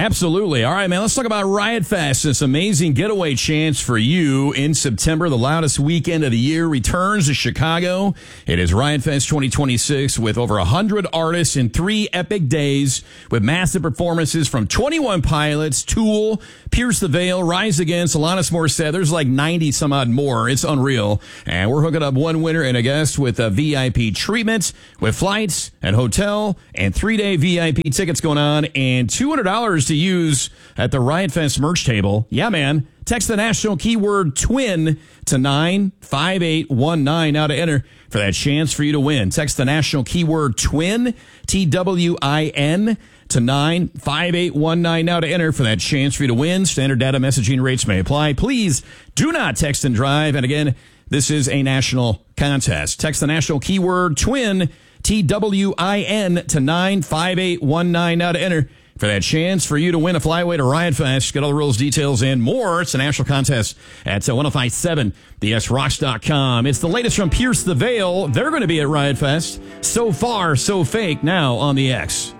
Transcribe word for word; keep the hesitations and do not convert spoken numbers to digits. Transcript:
Absolutely. All right, man, let's talk about Riot Fest. This amazing getaway chance for you in September. The loudest weekend of the year returns to Chicago. It is Riot Fest twenty twenty-six with over one hundred artists in three epic days with massive performances from twenty-one Pilots, Tool, Pierce the Veil, Rise Against, Alanis Morissette. There's like ninety some odd more. It's unreal. And we're hooking up one winner and a guest with a V I P treatment with flights and hotel and three-day V I P tickets going on and two hundred dollars to use at the Riot Fest merch table. Yeah, man. Text the national keyword TWIN to nine five eight one nine now to enter for that chance for you to win. Text the national keyword TWIN, T W I N, to nine five eight one nine now to enter for that chance for you to win. Standard data messaging rates may apply. Please do not text and drive. And again, this is a national contest. Text the national keyword TWIN, T W I N, to nine five eight one nine now to enter for that chance for you to win a flyaway to Riot Fest. Get all the rules, details, and more. It's a national contest at uh, ten fifty-seven the s rocks dot com. It's the latest from Pierce the Veil. They're going to be at Riot Fest. So far, so fake now on the X.